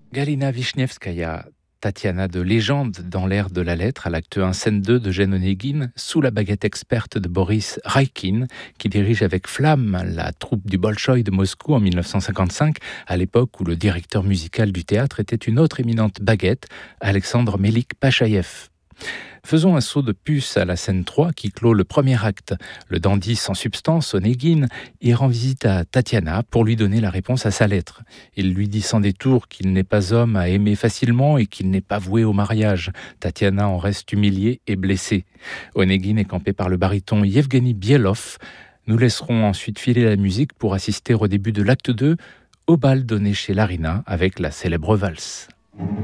Galina Wiśniewskaja, Tatiana de légende dans l'ère de la lettre à l'acte 1, scène 2 d'Eugène Onegin, sous la baguette experte de Boris Raikin, qui dirige avec flamme la troupe du Bolchoï de Moscou en 1955, à l'époque où le directeur musical du théâtre était une autre éminente baguette, Alexandre Melik-Pachaïev. Faisons un saut de puce à la scène 3 qui clôt le premier acte. Le dandy sans substance, Onegin, y rend visite à Tatiana pour lui donner la réponse à sa lettre. Il lui dit sans détour qu'il n'est pas homme à aimer facilement et qu'il n'est pas voué au mariage. Tatiana en reste humiliée et blessée. Onegin est campé par le baryton Yevgeny Bielov. Nous laisserons ensuite filer la musique pour assister au début de l'acte 2, au bal donné chez Larina avec la célèbre valse.